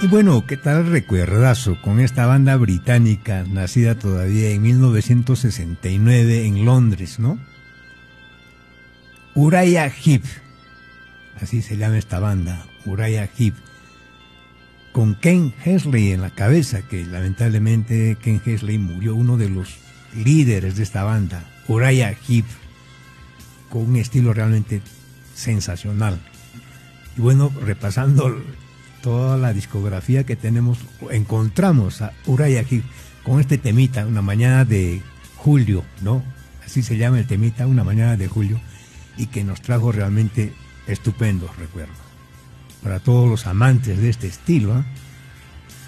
Y bueno, ¿qué tal recuerdazo con esta banda británica nacida todavía en 1969 en Londres, ¿no? Uriah Heep, así se llama esta banda, Uriah Heep, con Ken Hensley en la cabeza, que lamentablemente Ken Hensley murió, uno de los líderes de esta banda, Uriah Heep, con un estilo realmente sensacional. Y bueno, repasando toda la discografía que tenemos, encontramos a Uriah Heep con este temita, Una mañana de julio, ¿no? Así se llama el temita, Una mañana de julio, y que nos trajo realmente estupendos recuerdos. Para todos los amantes de este estilo, ¿eh?